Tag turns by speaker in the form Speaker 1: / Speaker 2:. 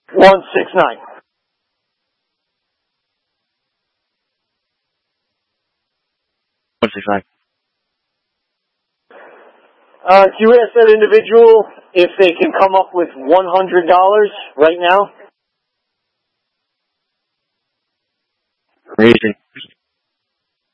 Speaker 1: 169. Do you ask that individual if they can come up with $100 right now?
Speaker 2: Crazy.